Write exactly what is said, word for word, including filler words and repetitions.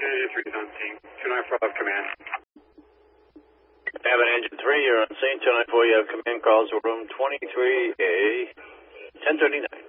eighty-three is on scene. two nine four, have command. Cabin engine three, you're on scene. two nine four, you have command calls to room twenty-three A, ten thirty-nine.